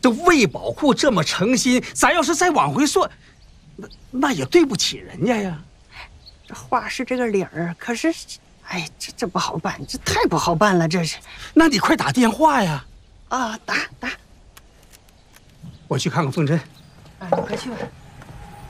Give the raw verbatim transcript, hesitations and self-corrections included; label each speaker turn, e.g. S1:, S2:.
S1: 这魏宝库这么诚心，咱要是再往回算，那那也对不起人家呀。
S2: 这话是这个理儿，可是，哎，这这不好办，这太不好办了，这是。
S1: 那你快打电话呀！
S2: 啊，打打。
S1: 我去看看凤珍。
S2: 啊，你快去吧。